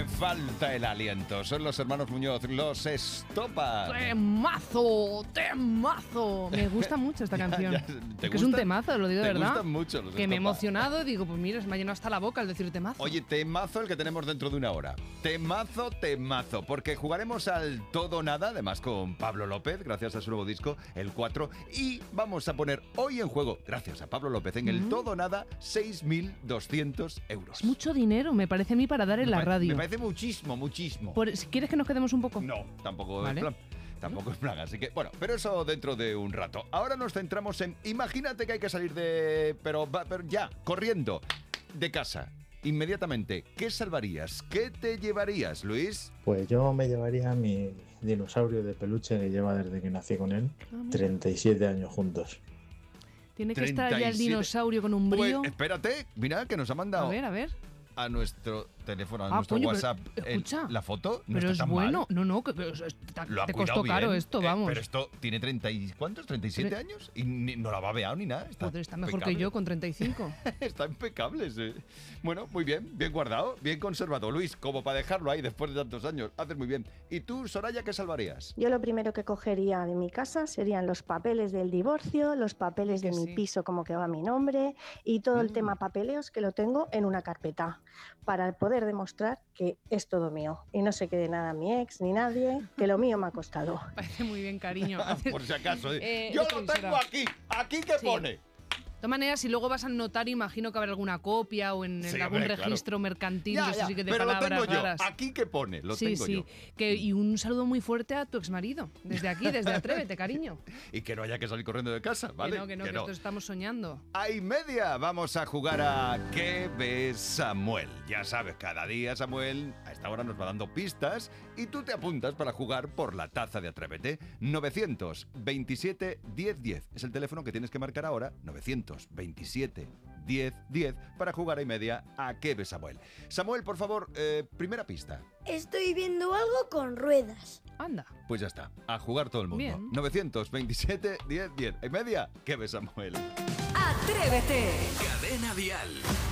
falta el aliento. Son los hermanos Muñoz, los Estopa. ¡Temazo! ¡Temazo! Me gusta mucho esta canción. ¿Te Es un temazo, lo digo de verdad. Me gustan mucho los Que me he Estopa. emocionado y digo, pues mira, se me ha llenado hasta la boca al decir temazo. Oye, temazo el que tenemos dentro de una hora. Temazo, temazo. Porque jugaremos al todo o nada, además con Pablo López, gracias a su nuevo disco, el 4. Y vamos a poner hoy en juego, gracias a Pablo López, en el todo o nada, 6.200 euros. Es mucho dinero, me parece a mí, para dar en la radio. Me parece muchísimo, muchísimo. Si quieres que nos quedemos un poco. No, tampoco Vale. es plan. Tampoco es plan, así que, bueno, pero eso dentro de un rato. Ahora nos centramos en, imagínate que hay que salir pero ya, corriendo, de casa, inmediatamente. ¿Qué salvarías? ¿Qué te llevarías, Luis? Pues yo me llevaría a mi dinosaurio de peluche que lleva desde que nací con él, mira. 37 años juntos. Tiene que estar ya el 37. dinosaurio con un brío. Pues espérate, mira que nos ha mandado A ver. a nuestro teléfono, a Ah, nuestro coño, WhatsApp, pero, escucha, la foto. No Pero está es tan bueno. mal. No, que Lo ha te cuidado costó caro bien. esto, vamos. Pero esto tiene 30 y ¿cuántos? ¿37 años? Y no la ha babeado ni nada. Joder, está mejor impecable. que yo con 35. Está impecable, sí. Bueno, muy bien guardado, bien conservado. Luis, como para dejarlo ahí después de tantos años, haces muy bien. ¿Y tú, Soraya, qué salvarías? Yo lo primero que cogería de mi casa serían los papeles del divorcio, los papeles de Que mi sí. piso como que va a mi nombre y todo el tema papeleos que lo tengo en una carpeta para poder demostrar que es todo mío y no se quede nada a mi ex ni nadie, que lo mío me ha costado. Parece muy bien, cariño. Por si acaso. de Yo lo pulsera. tengo aquí. ¿Aquí qué Sí. pone? De todas maneras, si luego vas al notario, imagino que habrá alguna copia o en Sí, algún hombre, claro. registro mercantil, Ya, eso ya, sí que de pero lo palabras tengo yo. raras. ¿Aquí qué pone? Lo Sí, tengo sí. yo. Y un saludo muy fuerte a tu exmarido. Desde aquí, desde Atrévete, cariño. Y que no haya que salir corriendo de casa, ¿vale? Que esto estamos soñando. A y media vamos a jugar a ¿Qué ves, Samuel? Ya sabes, cada día Samuel a esta hora nos va dando pistas y tú te apuntas para jugar por la taza de Atrévete. 927 1010 es el teléfono que tienes que marcar ahora. 927 1010 para jugar a y media a ¿Qué ves, Samuel? Samuel, por favor, primera pista. Estoy viendo algo con ruedas. Anda. Pues ya está, a jugar todo el mundo. Bien. 927 1010 y media, ¿Qué ves, Samuel? ¡Atrévete! Cadena Dial.